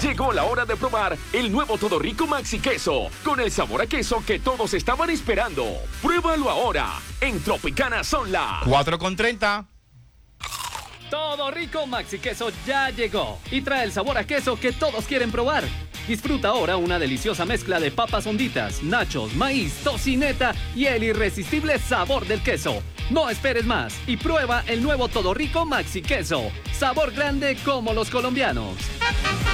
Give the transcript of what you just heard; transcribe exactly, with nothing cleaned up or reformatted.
Llegó la hora de probar el nuevo Todo Rico Maxi Queso, con el sabor a queso que todos estaban esperando. Pruébalo ahora, en Tropicana son las cuatro con treinta. Todo Rico Maxi Queso ya llegó y trae el sabor a queso que todos quieren probar. Disfruta ahora una deliciosa mezcla de papas honditas, nachos, maíz, tocineta y el irresistible sabor del queso. No esperes más y prueba el nuevo Todo Rico Maxi Queso. Sabor grande como los colombianos.